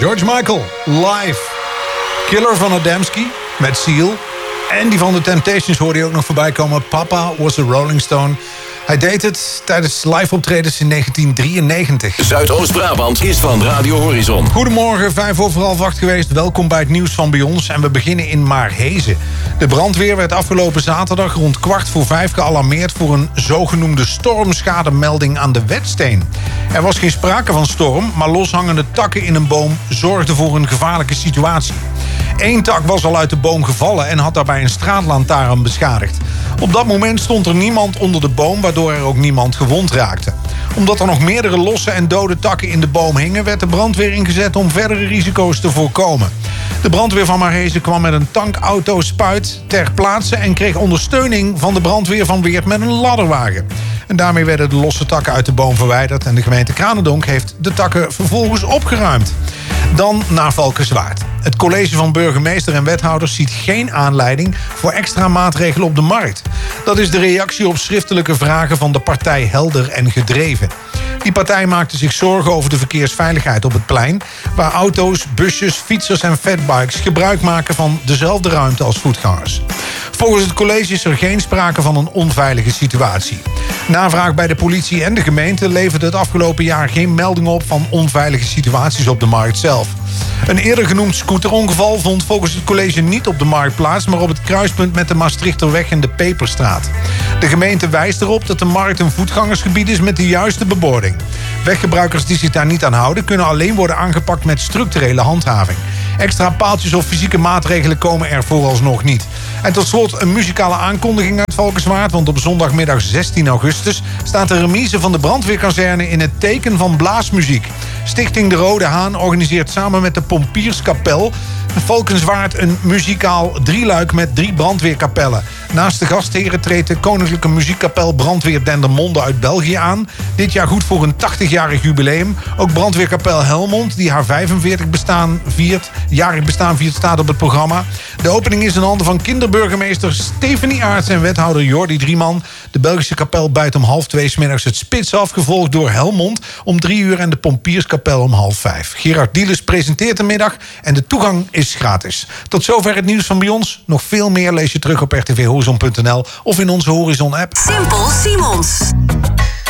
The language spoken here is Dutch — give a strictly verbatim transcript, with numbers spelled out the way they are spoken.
George Michael, live. Killer van Adamski met Seal. En die van de Temptations hoorde je ook nog voorbij komen. Papa was a Rolling Stone. Hij deed het tijdens live optredens in negentien drieënnegentig. Zuidoost-Brabant is van Radio Horizon. Goedemorgen, vijf over half acht geweest. Welkom bij het nieuws van bij ons. En we beginnen in Maarhezen. De brandweer werd afgelopen zaterdag rond kwart voor vijf gealarmeerd voor een zogenoemde stormschademelding aan de Wetsteen. Er was geen sprake van storm, maar loshangende takken in een boom zorgden voor een gevaarlijke situatie. Eén tak was al uit de boom gevallen en had daarbij een straatlantaarn beschadigd. Op dat moment stond er niemand onder de boom, waardoor er ook niemand gewond raakte. Omdat er nog meerdere losse en dode takken in de boom hingen, werd de brandweer ingezet om verdere risico's te voorkomen. De brandweer van Maarhezen kwam met een tankauto-spuit ter plaatse en kreeg ondersteuning van de brandweer van Weert met een ladderwagen. En daarmee werden de losse takken uit de boom verwijderd en de gemeente Kranendonk heeft de takken vervolgens opgeruimd. Dan naar Valkenswaard. Het college van burgemeester en wethouders ziet geen aanleiding voor extra maatregelen op de markt. Dat is de reactie op schriftelijke vragen van de partij Helder en Gedreven. Die partij maakte zich zorgen over de verkeersveiligheid op het plein, waar auto's, busjes, fietsers en fatbikes gebruik maken van dezelfde ruimte als voetgangers. Volgens het college is er geen sprake van een onveilige situatie. Navraag bij de politie en de gemeente leverde het afgelopen jaar geen melding op van onveilige situaties op de markt zelf. Een eerder genoemd scooterongeval vond volgens het college niet op de markt plaats, maar op het kruispunt met de Maastrichterweg en de Peperstraat. De gemeente wijst erop dat de markt een voetgangersgebied is met de juiste bebording. Weggebruikers die zich daar niet aan houden kunnen alleen worden aangepakt met structurele handhaving. Extra paaltjes of fysieke maatregelen komen er vooralsnog niet. En tot slot een muzikale aankondiging uit Valkenswaard, want op zondagmiddag zestien augustus staat de remise van de brandweerkazerne in het teken van blaasmuziek. Stichting De Rode Haan organiseert samen met de Pompierskapel Valkenswaard een muzikaal drieluik met drie brandweerkapellen. Naast de gastheren treedt de Koninklijke Muziekkapel Brandweer Dendermonde uit België aan. Dit jaar goed voor een tachtigjarig jubileum. Ook brandweerkapel Helmond, die haar vijfenveertig bestaan viert, jarig bestaan viert, staat op het programma. De opening is in handen van kinderburgemeester Stephanie Aerts en wethouder Jordi Drieman. De Belgische kapel bijt om half twee 's middags het spits af, gevolgd door Helmond om drie uur en de Pompierskapel om half vijf. Gerard Dielis presenteert de middag en de toegang is gratis. Tot zover het nieuws van bij ons. Nog veel meer lees je terug op r t v horizon punt n l of in onze Horizon-app. Simpel Simons.